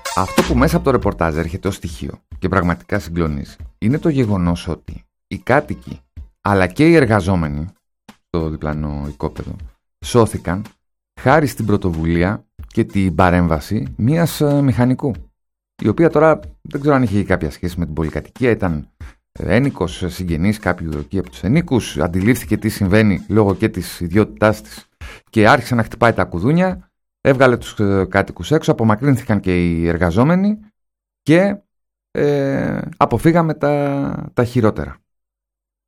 Αυτό που μέσα από το ρεπορτάζ έρχεται ως στοιχείο και πραγματικά συγκλονίζει είναι το γεγονός ότι οι κάτοικοι αλλά και οι εργαζόμενοι στο διπλανό οικόπεδο σώθηκαν χάρη στην πρωτοβουλία και την παρέμβαση μιας μηχανικού, η οποία τώρα δεν ξέρω αν είχε κάποια σχέση με την πολυκατοικία, ήταν ένικος, συγγενής κάποιου εκεί από τους ενίκους, αντιλήφθηκε τι συμβαίνει λόγω και της ιδιότητάς της και άρχισε να χτυπάει τα κουδούνια, έβγαλε τους κάτοικους έξω, απομακρύνθηκαν και οι εργαζόμενοι και αποφύγαμε τα χειρότερα.